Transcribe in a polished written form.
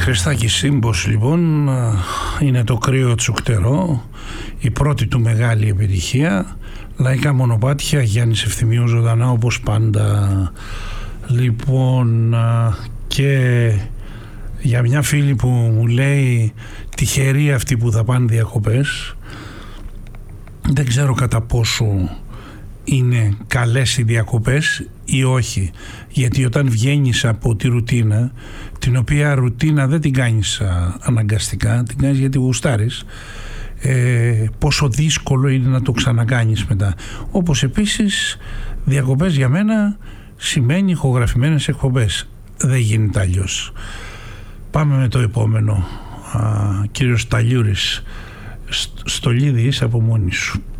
Χριστάκη Σύμπος λοιπόν είναι το κρύο τσουκτερό, η πρώτη του μεγάλη επιτυχία. Λαϊκά μονοπάτια, Γιάννης Ευθυμίου ζωντανά όπως πάντα. Λοιπόν, και για μια φίλη που μου λέει τυχεροί αυτοί που θα πάνε διακοπές, δεν ξέρω κατά πόσο είναι καλές οι διακοπές ή όχι, γιατί όταν βγαίνεις από τη ρουτίνα, την οποία ρουτίνα δεν την κάνεις αναγκαστικά, την κάνεις γιατί γουστάρεις, πόσο δύσκολο είναι να το ξανακάνεις μετά. Όπως επίσης διακοπές για μένα σημαίνει ηχογραφημένες εκπομπές, δεν γίνεται αλλιώς. Πάμε με το επόμενο. Κύριος Ταλιούρης, Στολίδη είσαι από μόνη σου.